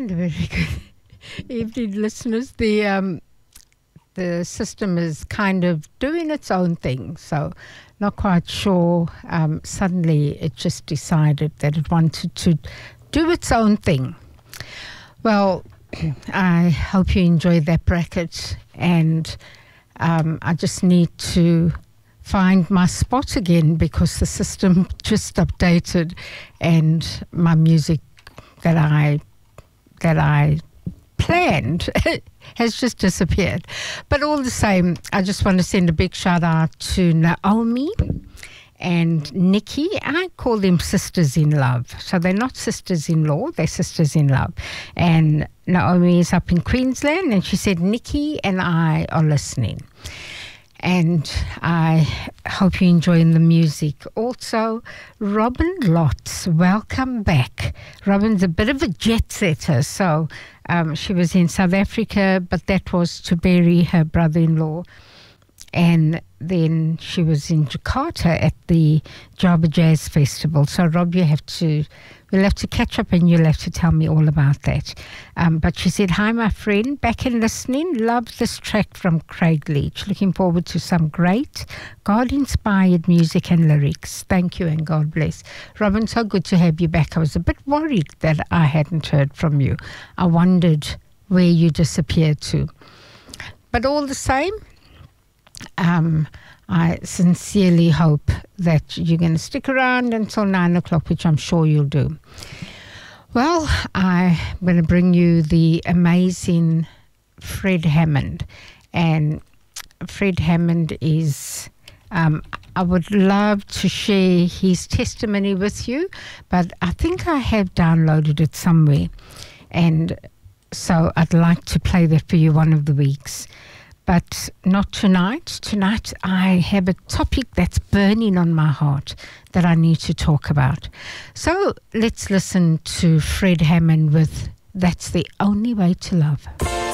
and a very good evening, listeners. The system is kind of doing its own thing, so not quite sure. Suddenly, it just decided that it wanted to do its own thing. Well, I hope you enjoyed that bracket, and I just need to find my spot again because the system just updated, and my music that I planned has just disappeared. But all the same, I just want to send a big shout out to Naomi and Nikki. I call them sisters in love. So they're not sisters-in-law, they're sisters in love. And Naomi is up in Queensland, and she said, Nikki and I are listening. And I hope you're enjoying the music. Also, Robin Lotz, welcome back. Robin's a bit of a jet setter, so she was in South Africa, but that was to bury her brother-in-law. And then she was in Jakarta at the Java Jazz Festival. So, Rob, we'll have to catch up, and you'll have to tell me all about that. But she said, hi, my friend, back and listening. Love this track from Craig Leach. Looking forward to some great God-inspired music and lyrics. Thank you, and God bless. Robin, so good to have you back. I was a bit worried that I hadn't heard from you. I wondered where you disappeared to. But all the same, I sincerely hope that you're going to stick around until 9 o'clock, which I'm sure you'll do. Well, I'm going to bring you the amazing Fred Hammond. And Fred Hammond is, I would love to share his testimony with you, but I think I have downloaded it somewhere. And so I'd like to play that for you one of the weeks. But not tonight. Tonight I have a topic that's burning on my heart that I need to talk about. So let's listen to Fred Hammond with That's the Only Way to Love.